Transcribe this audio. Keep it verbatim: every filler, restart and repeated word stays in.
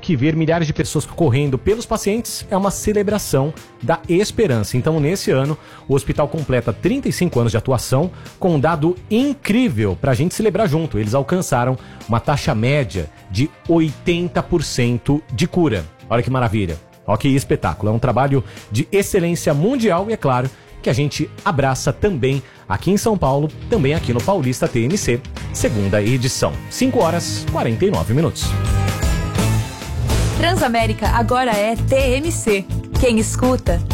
que ver milhares de pessoas correndo pelos pacientes é uma celebração da esperança. Então, nesse ano, o hospital completa trinta e cinco anos de atuação com um dado incrível para a gente celebrar junto. Eles alcançaram uma taxa média de oitenta por cento de cura. Olha que maravilha. Olha que espetáculo. É um trabalho de excelência mundial e, é claro, que a gente abraça também aqui em São Paulo, também aqui no Paulista T M C, segunda edição. cinco horas e quarenta e nove minutos. Transamérica agora é T M C. Quem escuta,